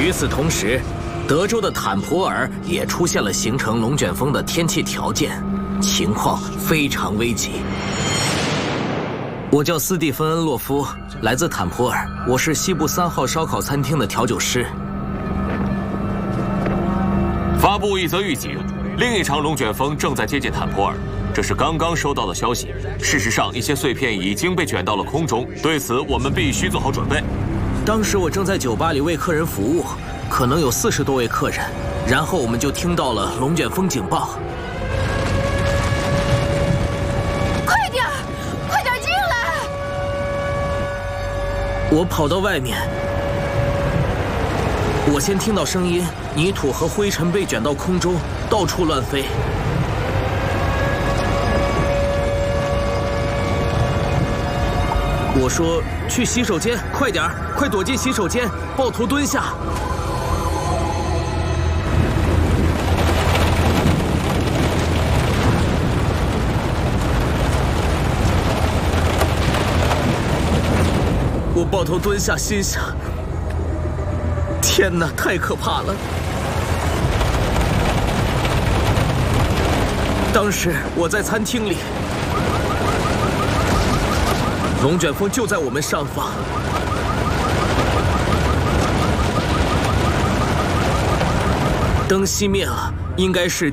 与此同时，德州的坦普尔也出现了形成龙卷风的天气条件，情况非常危急。我叫斯蒂芬·恩洛夫，来自坦普尔，我是西部3号烧烤餐厅的调酒师。 发布一则预警，另一场龙卷风正在接近坦普尔。这是刚刚收到的消息。事实上，一些碎片已经被卷到了空中，对此我们必须做好准备。 当时我正在酒吧里为客人服务，可能有40多位客人，然后我们就听到了龙卷风警报。 快点进来！ 我跑到外面，我先听到声音，泥土和灰尘被卷到空中，到处乱飞。我说：“去洗手间，快点儿，快躲进洗手间，抱头蹲下。”我抱头蹲下，心想：天哪，太可怕了！当时我在餐厅里。龙卷风就在我们上方，灯熄灭了，应该是